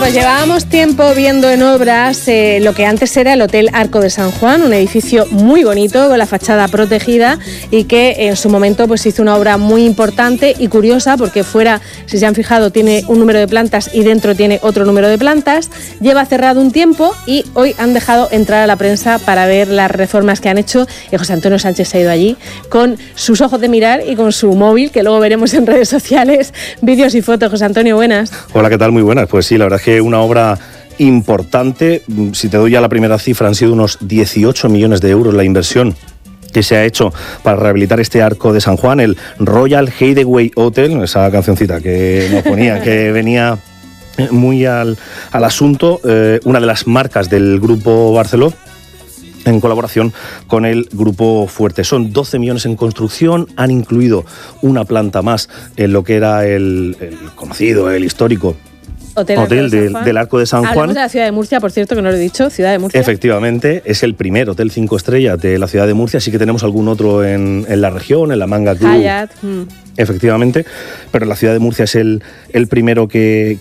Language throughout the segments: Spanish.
pues llevábamos tiempo viendo en obras lo que antes era el Hotel Arco de San Juan, un edificio muy bonito con la fachada protegida y que en su momento pues hizo una obra muy importante y curiosa porque fuera, si se han fijado, tiene un número de plantas y dentro tiene otro número de plantas. Lleva cerrado un tiempo y hoy han dejado entrar a la prensa para ver las reformas que han hecho y José Antonio Sánchez se ha ido allí con sus ojos de mirar y con su móvil, que luego veremos en redes sociales, vídeos y fotos. José Antonio, buenas. Hola, ¿qué tal? Muy buenas. Pues sí, la verdad es que una obra importante. Si te doy ya la primera cifra, han sido unos 18 millones de euros la inversión que se ha hecho para rehabilitar este Arco de San Juan, el Royal Hideaway Hotel, esa cancioncita que nos ponía, que venía muy al asunto, una de las marcas del Grupo Barceló, en colaboración con el Grupo Fuerte. Son 12 millones en construcción, han incluido una planta más en lo que era el conocido, el histórico Hotel del Arco de San Juan. Hablamos de la ciudad de Murcia, por cierto, que no lo he dicho, ciudad de Murcia. Efectivamente, es el primer hotel 5 estrellas de la ciudad de Murcia, sí que tenemos algún otro en la región, en la Manga Club. Hyatt. Efectivamente, pero en la ciudad de Murcia es el primero que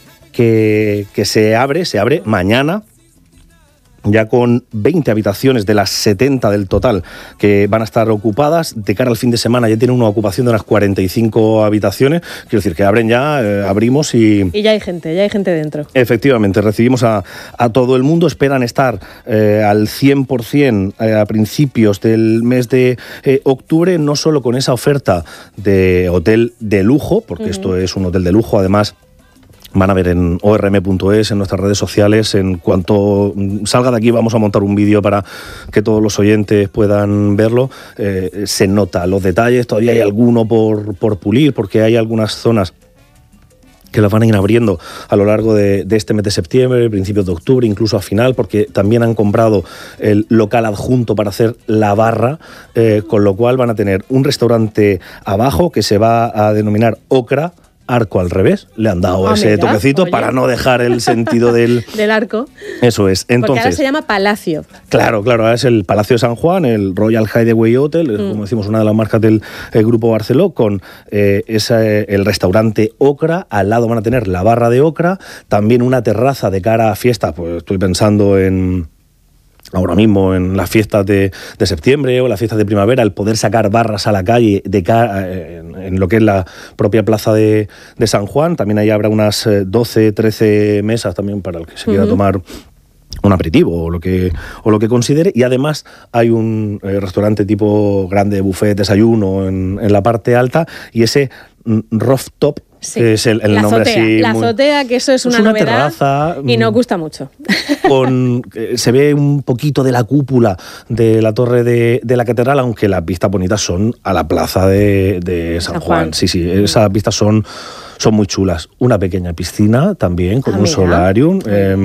se abre mañana, ya con 20 habitaciones de las 70 del total que van a estar ocupadas. De cara al fin de semana ya tienen una ocupación de unas 45 habitaciones. Quiero decir que abren ya, abrimos y ya hay gente dentro. Efectivamente, recibimos a todo el mundo. Esperan estar al 100% a principios del mes de octubre, no solo con esa oferta de hotel de lujo, porque esto es un hotel de lujo, además. Van a ver en orm.es, en nuestras redes sociales. En cuanto salga de aquí vamos a montar un vídeo para que todos los oyentes puedan verlo. Se nota los detalles, todavía hay alguno por pulir, porque hay algunas zonas que las van a ir abriendo a lo largo de este mes de septiembre, principios de octubre, incluso a final, porque también han comprado el local adjunto para hacer la barra, con lo cual van a tener un restaurante abajo que se va a denominar Ocra, Arco al revés, le han dado ese toquecito para no dejar el sentido del arco. Eso es. Entonces, porque ahora se llama Palacio. Claro, ahora es el Palacio de San Juan, el Royal Hideaway Hotel, como decimos, una de las marcas del Grupo Barceló, con el restaurante Ocra. Al lado van a tener la barra de Ocra, también una terraza de cara a fiestas. Pues estoy pensando ahora mismo en las fiestas de septiembre o las fiestas de primavera, el poder sacar barras a la calle en lo que es la propia plaza de San Juan. También ahí habrá unas 12, 13 mesas también para el que se quiera tomar un aperitivo o lo que considere. Y además hay un restaurante tipo grande, buffet, desayuno en la parte alta, y ese rooftop, sí, que es el nombre azotea, así. La azotea, que eso es una novedad terraza, y nos gusta mucho. Se ve un poquito de la cúpula de la torre de la catedral, aunque las vistas bonitas son a la plaza de San Juan. Sí, esas vistas son muy chulas. Una pequeña piscina también con un solarium.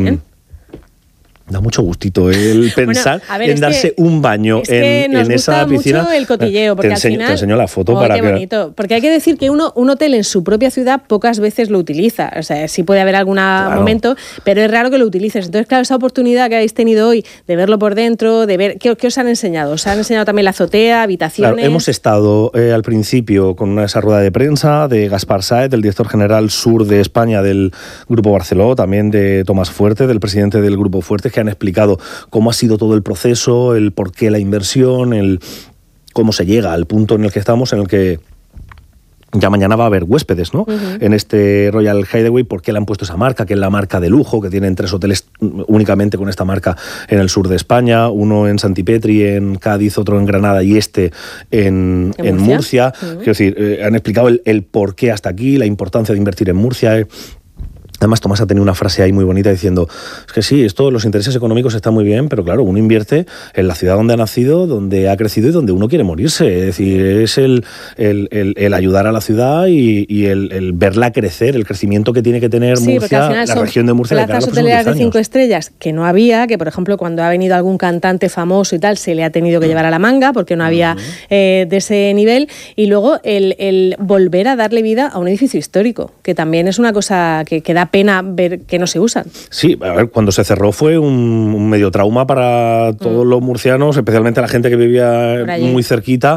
Da mucho gustito el pensar en darse un baño en esa piscina. Mucho el cotilleo, porque al final, te enseño la foto para qué bonito. Porque hay que decir que un hotel en su propia ciudad pocas veces lo utiliza. O sea, sí puede haber algún momento, pero es raro que lo utilices. Entonces, claro, esa oportunidad que habéis tenido hoy de verlo por dentro, de ver ¿qué os han enseñado? ¿Os han enseñado también la azotea, habitaciones? Claro, hemos estado al principio con esa rueda de prensa de Gaspar Sáez, del director general sur de España del Grupo Barceló, también de Tomás Fuerte, del presidente del Grupo Fuerte, que han explicado cómo ha sido todo el proceso, el por qué la inversión, cómo se llega al punto en el que estamos, en el que ya mañana va a haber huéspedes, ¿no? En este Royal Hideaway, ¿por qué le han puesto esa marca? Que es la marca de lujo, que tienen 3 hoteles únicamente con esta marca en el sur de España, uno en Santipetri, en Cádiz, otro en Granada y en Murcia. Quiero decir, han explicado el por qué hasta aquí, la importancia de invertir en Murcia. Además, Tomás ha tenido una frase ahí muy bonita diciendo, es que sí, los intereses económicos están muy bien, pero claro, uno invierte en la ciudad donde ha nacido, donde ha crecido y donde uno quiere morirse. Es decir, es el ayudar a la ciudad y el verla crecer, el crecimiento que tiene que tener Murcia, la región de Murcia. Plazas hoteleras de 5 estrellas que no había, que por ejemplo cuando ha venido algún cantante famoso y tal, se le ha tenido que llevar a la manga porque no había de ese nivel. Y luego el volver a darle vida a un edificio histórico, que también es una cosa que da pena ver que no se usan. Sí, a ver, cuando se cerró fue un medio trauma para todos los murcianos, especialmente la gente que vivía muy cerquita.